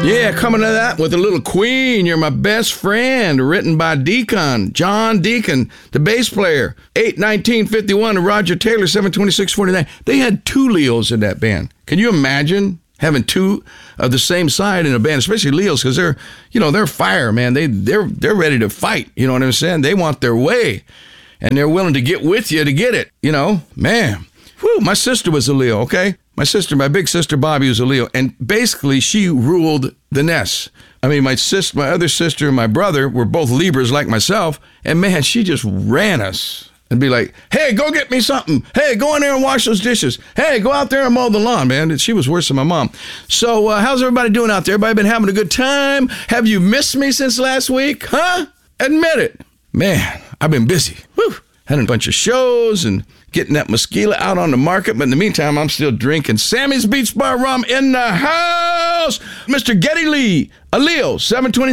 Yeah, coming to that with a little Queen, You're My Best Friend, written by Deacon, John Deacon, the bass player, 8/19/51, and Roger Taylor, 7/26/49. They had two Leos in that band. Can you imagine having two of the same side in a band, especially Leos, because they're fire, man. They're ready to fight, you know what I'm saying? They want their way, and they're willing to get with you to get it, man. Whew, my sister was a Leo, okay? My big sister Bobby was a Leo, and basically she ruled the nest. I mean, my other sister and my brother were both Libras like myself, and man, she just ran us and be like, hey, go get me something. Hey, go in there and wash those dishes. Hey, go out there and mow the lawn, man. She was worse than my mom. So how's everybody doing out there? Everybody been having a good time? Have you missed me since last week? Huh? Admit it. Man, I've been busy. Whew. Had a bunch of shows and getting that Mesquila out on the market. But in the meantime, I'm still drinking Sammy's Beach Bar rum in the house. Mr. Geddy Lee, a Leo, 7/29.